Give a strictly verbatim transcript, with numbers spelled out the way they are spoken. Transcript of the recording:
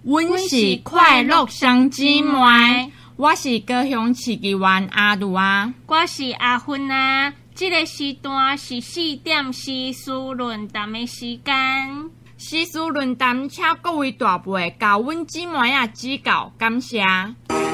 阮是快乐双姊妹，我是高雄市议员阿如啊， 我是阿芬啊。这个时段是四点时事论坛的时间。 时事论坛，请各位大辈教阮姊妹啊指教，感谢。